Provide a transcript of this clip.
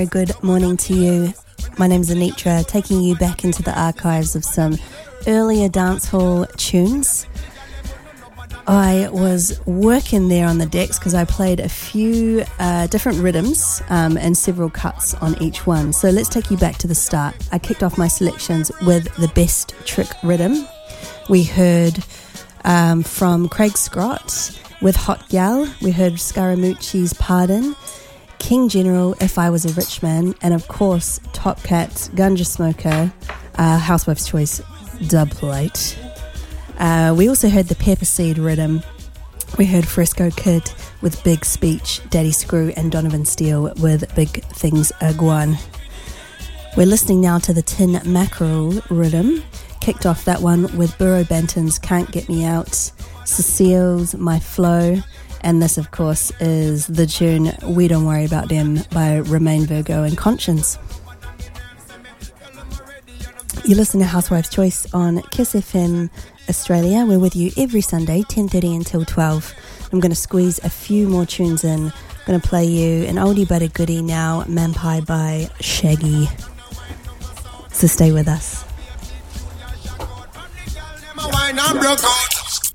Good morning to you. My name's Anitra, taking you back into the archives of some earlier dancehall tunes. I was working there on the decks because I played a few different rhythms and several cuts on each one. So let's take you back to the start. I kicked off my selections with the Best Trick rhythm. We heard from Craig Scott with Hot Gal. We heard Scaramucci's Pardon, King General, If I Was a Rich Man, and of course Top Cat, Ganja Smoker, Housewife's Choice dub plate. We also heard the Pepper Seed rhythm. We heard Fresco Kid with Big Speech, Daddy Screw, and Donovan Steele with Big Things Aguan. We're listening now to the Tin Mackerel rhythm. Kicked off that one with Burro Benton's Can't Get Me Out, Cecile's My Flow, and this of course is the tune We Don't Worry About Them by Romain Virgo and Conscience. You listen to Housewife's Choice on Kiss FM Australia. We're with you every Sunday, 10:30 until 12. I'm going to squeeze a few more tunes in. I'm going to play you an oldie but a goodie now, Mampai by Shaggy. So stay with us.